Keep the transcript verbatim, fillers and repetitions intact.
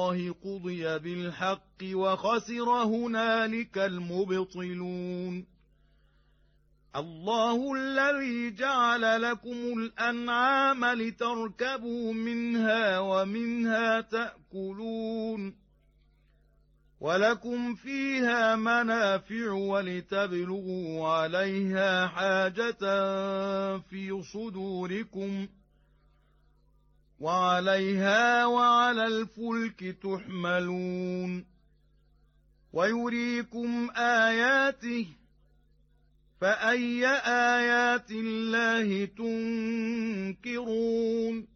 الله قضي بالحق وخسر هنالك المبطلون الله الذي جعل لكم الأنعام لتركبوا منها ومنها تأكلون ولكم فيها منافع ولتبلغوا عليها حاجة في صدوركم وعليها وعلى الفلك تحملون ويريكم آياته فأي آيات الله تنكرون